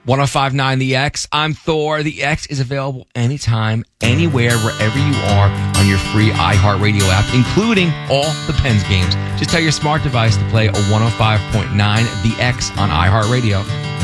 1059 The X. I'm Thor. The X is available anytime, anywhere, wherever you are on your free iHeartRadio app, including all the Pens games. Just tell your smart device to play a 105.9 The X on iHeartRadio.